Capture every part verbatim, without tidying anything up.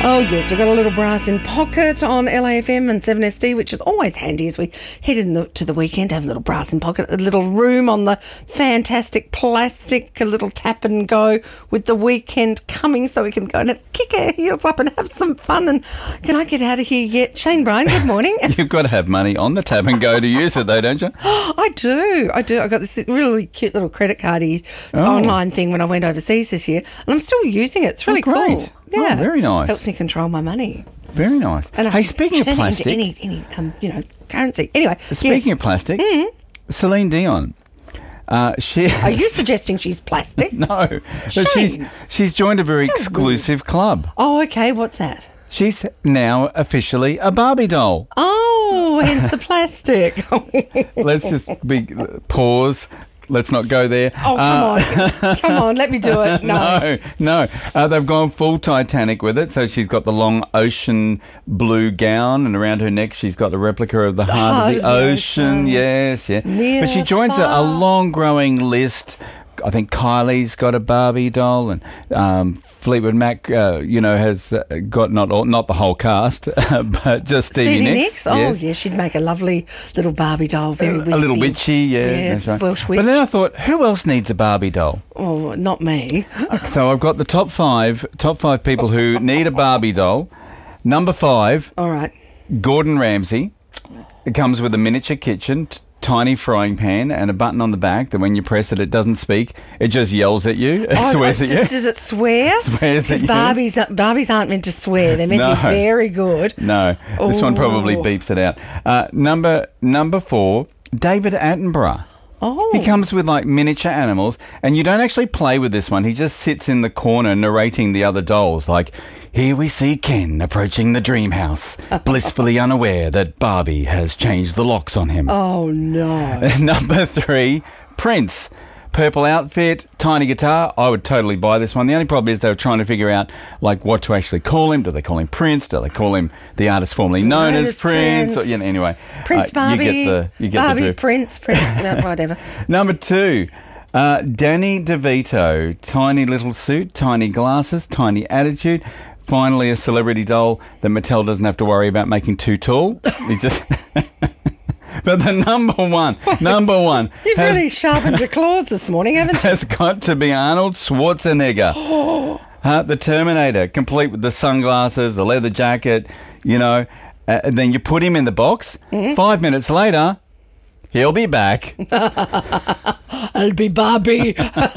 Oh, yes, we've got a little brass in pocket on L A F M and seven S D, which is always handy as we head into the weekend, have a little brass in pocket, a little room on the fantastic plastic, a little tap and go with the weekend coming so we can go and kick our heels up and have some fun. And can I get out of here yet? Shane Bryan, good morning. You've got to have money on the tap and go to use it though, don't you? I do, I do. I got this really cute little credit cardy Oh. online thing when I went overseas this year, and I'm still using it. It's really Oh, great. cool. Oh, Yeah, very nice. Helps me control my money. Very nice. And I hey, can speaking of turn it plastic, into any, any um, you know, currency. Anyway, speaking yes. of plastic, Mm. Celine Dion. Uh, she Are you suggesting she's plastic? no, but she's Shame. she's joined a very exclusive club. Oh, okay. What's that? She's now officially a Barbie doll. Oh, hence the plastic. Let's just be pause. Let's not go there. Oh, come Uh, on. Come on, let me do it. No. No, no. Uh, they've gone full Titanic with it. So she's got the long ocean blue gown, and around her neck she's got the replica of the, heart, of the ocean. ocean. Yes, yeah. Near but she joins a, a far. long growing list. I think Kylie's got a Barbie doll, and um, Fleetwood Mac, uh, you know, has uh, got not all, not the whole cast, but just Stevie, Stevie Nicks. Nicks? Oh, yes. yeah, she'd make a lovely little Barbie doll, very wispy. A little witchy, yeah, Yeah, that's right. Welsh witch. But then I thought, who else needs a Barbie doll? Oh, not me. So I've got the top five, top five people who need a Barbie doll. Number five, All right. Gordon Ramsay. It comes with a miniature kitchen, t- tiny frying pan, and a button on the back that when you press it, it doesn't speak. It just yells at you. It Oh, swears oh, at you. does, does it swear? Swears at Because you. Barbies, Barbies aren't meant to swear. They're meant to be No. very good. No, this one probably Oh. beeps it out. Uh, number number four, David Attenborough. Oh. He comes with like miniature animals, and you don't actually play with this one. He just sits in the corner narrating the other dolls. Like, here we see Ken approaching the dream house, blissfully unaware that Barbie has changed the locks on him. Oh, no. Number three, Prince. Purple outfit, tiny guitar. I would totally buy this one. The only problem is they were trying to figure out like what to actually call him. Do they call him Prince? Do they call him the artist formerly known Known as as Prince? Prince. Or, you know, anyway, Prince uh, Barbie. You get the you get Barbie, the drift. Prince, Prince, no, whatever. Number two, uh, Danny DeVito. Tiny little suit, tiny glasses, tiny attitude. Finally, a celebrity doll that Mattel doesn't have to worry about making too tall. He just. But the number one, number one, You've has, really sharpened your claws this morning, haven't you? has got to be Arnold Schwarzenegger. Uh, the Terminator, complete with the sunglasses, the leather jacket, you know. Uh, and then you put him in the box. Mm-hmm. Five minutes later, he'll be back. I'll be Barbie.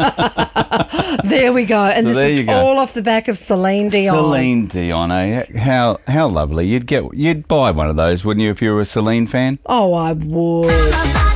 There we go. And So there this you is go. all off the back of Celine Dion. Celine Dion, eh? How how lovely. You'd get you'd buy one of those, wouldn't you, if you were a Celine fan? Oh, I would.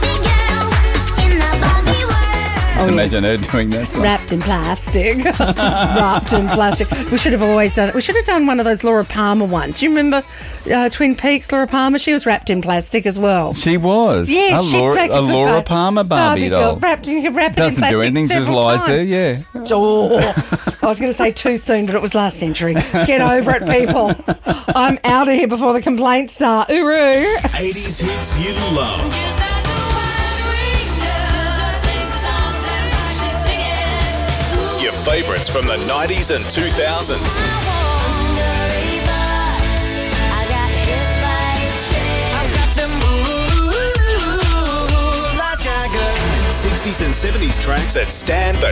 Oh, Imagine her doing that. song. Wrapped in plastic. Wrapped in plastic. We should have always done it. We should have done one of those Laura Palmer ones. Do you remember uh, Twin Peaks, Laura Palmer? She was wrapped in plastic as well. She was. Yeah, a she'd Laura, crack a good Laura Bar- Palmer Barbie, girl. doll. Wrapped in, you could wrap it in Doesn't plastic do anything, just several lies times. there, yeah. Oh, I was going to say too soon, but it was last century. Get over it, people. I'm out of here before the complaints start. Uru. eighties hits you love. Your favourites from the nineties and two thousands. sixties and seventies tracks that stand the